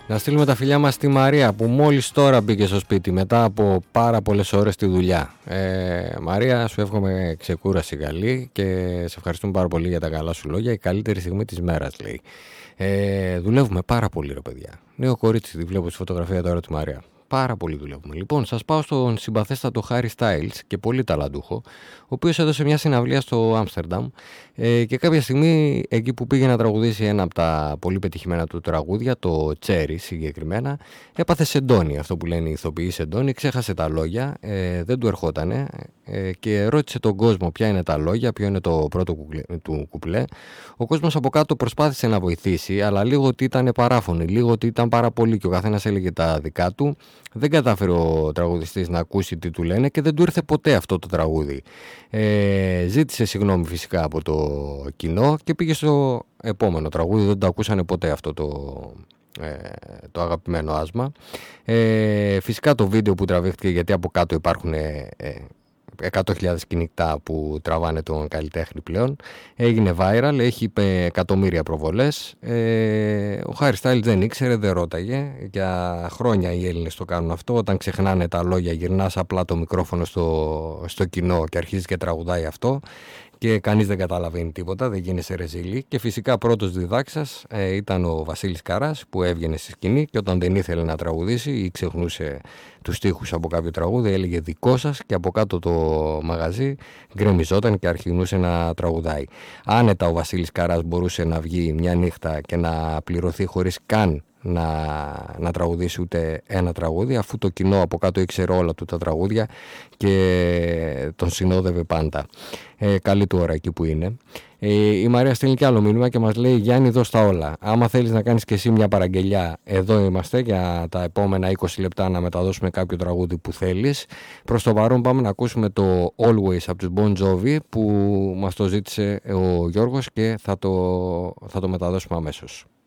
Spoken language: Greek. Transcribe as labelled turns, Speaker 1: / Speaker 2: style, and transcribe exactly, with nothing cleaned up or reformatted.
Speaker 1: Να στείλουμε τα φιλιά μας στη Μαρία που μόλις τώρα μπήκε στο σπίτι μετά από πάρα πολλές ώρες στη δουλειά. ε, Μαρία, σου εύχομαι ξεκούραση καλή και σε ευχαριστούμε πάρα πολύ για τα καλά σου λόγια. Η καλύτερη στιγμή της μέρας, λέει. ε, Δουλεύουμε πάρα πολύ, ρε παιδιά. Νέο κορίτσι, τη βλέπω στη φωτογραφία τώρα τη Μαρία. Πάρα πολύ δουλεύουμε. Λοιπόν, σας πάω στον συμπαθέστατο Χάρι Στάιλς και πολύ ταλαντούχο, ο οποίος έδωσε μια συναυλία στο Άμστερνταμ ε, και κάποια στιγμή εκεί που πήγε να τραγουδήσει ένα από τα πολύ πετυχημένα του τραγούδια, το Cherry συγκεκριμένα, έπαθε σεντόνι, αυτό που λένε οι ηθοποιοί σεντόνι, ξέχασε τα λόγια, ε, δεν του ερχότανε ε, και ρώτησε τον κόσμο ποια είναι τα λόγια, ποιο είναι το πρώτο κουκλέ, του κουπλέ. Ο κόσμος από κάτω προσπάθησε να βοηθήσει, αλλά λίγο ότι ήταν παράφωνοι, λίγο ότι ήταν πάρα πολύ και ο καθένας έλεγε τα δικά του. Δεν κατάφερε ο τραγουδιστής να ακούσει τι του λένε και δεν του ήρθε ποτέ αυτό το τραγούδι. Ε, ζήτησε συγγνώμη φυσικά από το κοινό και πήγε στο επόμενο τραγούδι. Δεν το ακούσανε ποτέ αυτό το, ε, το αγαπημένο άσμα. Ε, φυσικά το βίντεο που τραβήχτηκε, γιατί από κάτω υπάρχουν ε, εκατό χιλιάδες κινητά που τραβάνε τον καλλιτέχνη πλέον, έγινε viral, έχει εκατομμύρια προβολές. ε, ο Χάρι Στάιλς δεν ήξερε, δεν ρώταγε, για χρόνια οι Έλληνες το κάνουν αυτό. Όταν ξεχνάνε τα λόγια γυρνάς απλά το μικρόφωνο στο, στο κοινό και αρχίζει και τραγουδάει αυτό και κανείς δεν καταλαβαίνει τίποτα, δεν γίνεσαι ρεζίλη. Και φυσικά πρώτος διδάξας ε, ήταν ο Βασίλης Καράς, που έβγαινε στη σκηνή και όταν δεν ήθελε να τραγουδήσει ή ξεχνούσε τους στίχους από κάποιο τραγούδι, έλεγε δικό σας, και από κάτω το μαγαζί γκρεμιζόταν και αρχινούσε να τραγουδάει. Άνετα ο Βασίλης Καράς μπορούσε να βγει μια νύχτα και να πληρωθεί χωρίς καν να, να τραγουδήσει ούτε ένα τραγούδι, αφού το κοινό από κάτω ήξερε όλα του τα τραγούδια και τον συνόδευε πάντα. Ε, καλή του ώρα εκεί που είναι. Ε, η Μαρία στέλνει και άλλο μήνυμα και μας λέει: Γιάννη, δώσ' τα όλα. Άμα θέλεις να κάνεις και εσύ μια παραγγελιά, εδώ είμαστε για τα επόμενα είκοσι λεπτά να μεταδώσουμε κάποιο τραγούδι που θέλεις. Προς το παρόν πάμε να ακούσουμε το Always από τους Bon Jovi, που μας το ζήτησε ο Γιώργος και θα το, θα το μεταδώσουμε αμέσως.